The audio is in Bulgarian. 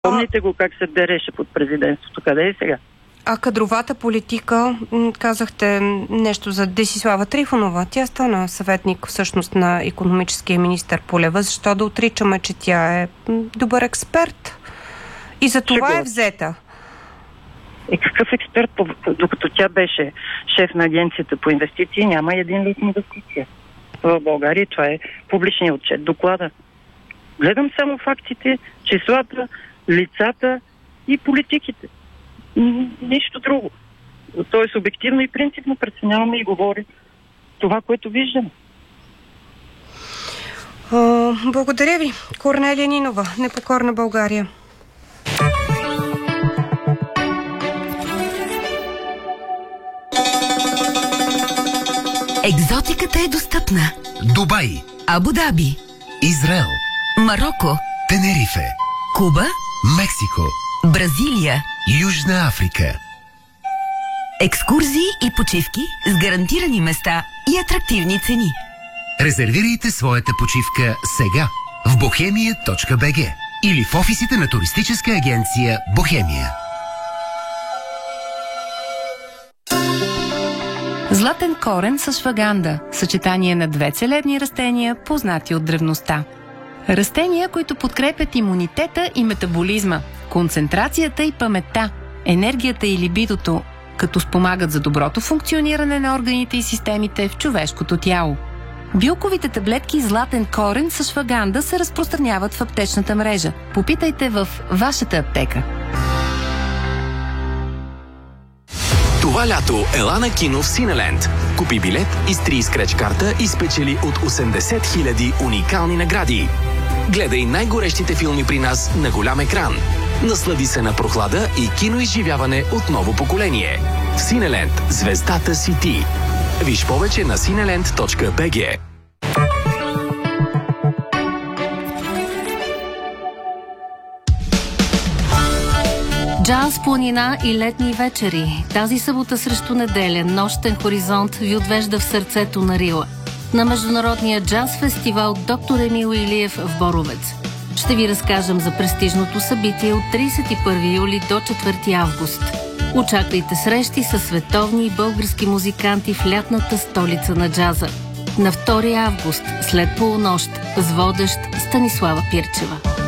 Помните го как се дереше под президентството. Къде е сега? А кадровата политика, казахте нещо за Десислава Трифонова. Тя стана съветник всъщност на икономическия министър Полева. Защо да отричаме, че тя е добър експерт? И за това е взета. Какъв експерт, докато тя беше шеф на агенцията по инвестиции, няма един лит инвестиция. В България това е публичният отчет, доклада. Гледам само фактите, числата, лицата и политиките. Нищо друго. Тоест обективно и принципно преценяваме и говори това, което виждаме. Благодаря ви. Корнелия Нинова, Непокорна България. Екзотиката е достъпна. Дубай, Абу Даби, Израел, Мароко, Тенерифе, Куба, Мексико, Бразилия, Южна Африка. Екскурзии и почивки с гарантирани места и атрактивни цени. Резервирайте своята почивка сега в bohemia.bg или в офисите на туристическа агенция Бохемия. Златен корен с ашваганда – съчетание на две целебни растения, познати от древността. Растения, които подкрепят имунитета и метаболизма, концентрацията и паметта, енергията и либидото, като спомагат за доброто функциониране на органите и системите в човешкото тяло. Билковите таблетки Златен корен с ашваганда се разпространяват в аптечната мрежа. Попитайте в вашата аптека. Това лято ела на кино в Синеленд. Купи билет, изтри скреч карта и спечели от 80 000 уникални награди. Гледай най-горещите филми при нас на голям екран. Наслади се на прохлада и киноизживяване от ново поколение. Синеленд. Звездата си ти. Виж повече на cineland.bg. Джаз, планина и летни вечери. Тази събота срещу неделя нощен хоризонт ви отвежда в сърцето на Рила. На международния джаз фестивал Доктор Емил Илиев в Боровец. Ще ви разкажем за престижното събитие от 31 юли до 4 август. Очаквайте срещи с световни и български музиканти в лятната столица на джаза. На 2 август, след полунощ, с водещ Станислава Пирчева.